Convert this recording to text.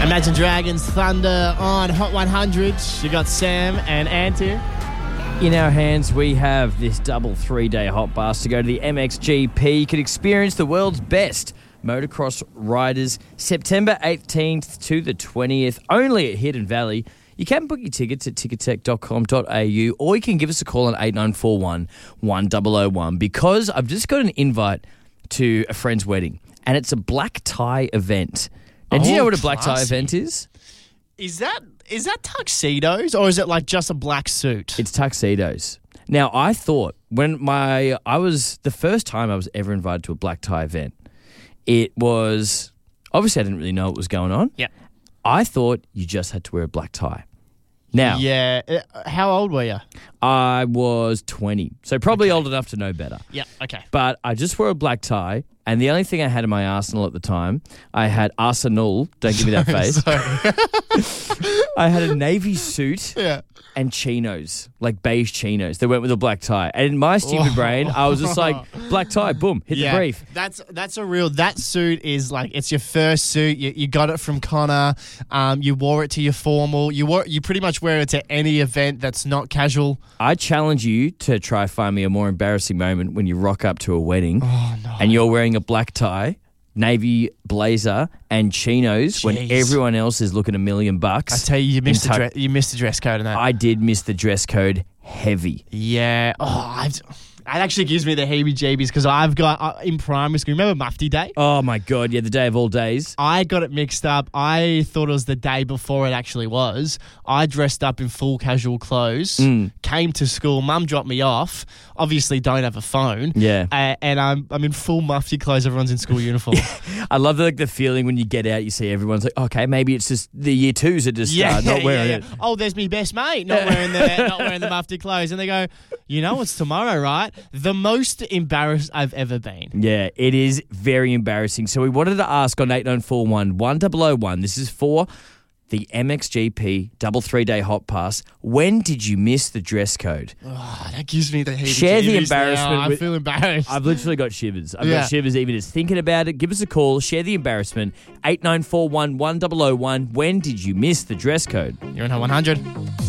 Imagine Dragons Thunder on Hot 100. You got Sam and Ant here. In our hands, we have this double 3-day hot pass to go to the MXGP. You can experience the world's best motocross riders September 18th to the 20th, only at Hidden Valley. You can book your tickets at ticketek.com.au, or you can give us a call on 8941 1001, because I've just got an invite to a friend's wedding, and it's a black tie event. Now, do you know what a black tie event is? Is that tuxedos, or is it like just a black suit? It's tuxedos. Now, I thought the first time I was ever invited to a black tie event, it was, obviously I didn't really know what was going on. Yeah. I thought you just had to wear a black tie. Now. Yeah. How old were you? I was 20, so probably old enough to know better. Yeah, okay. But I just wore a black tie, and the only thing I had in my arsenal at the time, I had Arsenal, don't give me that face. I had a navy suit and chinos, like beige chinos. They went with a black tie. And in my stupid brain, I was just like, black tie, boom, hit the brief. That suit is like, it's your first suit. You got it from Connor. You wore it to your formal. You pretty much wear it to any event that's not casual. I challenge you to try find me a more embarrassing moment when you rock up to a wedding and you're wearing a black tie, navy blazer, and chinos when everyone else is looking $1 million. I tell you, you missed the dress code in that. I did miss the dress code heavy. Yeah. It actually gives me the heebie-jeebies because I've got, in primary school, remember Mufti Day? Oh, my God. Yeah, the day of all days. I got it mixed up. I thought it was the day before it actually was. I dressed up in full casual clothes, came to school, Mum dropped me off, obviously don't have a phone. Yeah. And I'm in full Mufti clothes, everyone's in school uniform. I love the feeling when you get out, you see everyone's like, okay, maybe it's just the year twos are just not wearing it. Oh, there's me best mate not wearing the Mufti clothes. And they go, it's tomorrow, right? The most embarrassed I've ever been. Yeah, it is very embarrassing. So we wanted to ask on 8941 1001, this is for the MXGP double 3-day hot pass. When did you miss the dress code? Oh, that gives me the heebie-jeebies. Share the embarrassment. I feel embarrassed. I've literally got shivers. I've got shivers even just thinking about it. Give us a call. Share the embarrassment. 8941 1001. When did you miss the dress code? You're on Hot 100.